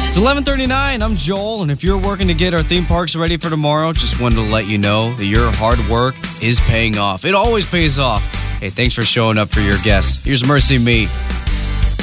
It's 11:39. I'm Joel, and if you're working to get our theme parks ready for tomorrow, just wanted to let you know that your hard work is paying off. It always pays off. Hey, thanks for showing up for your guests. Here's Mercy Me.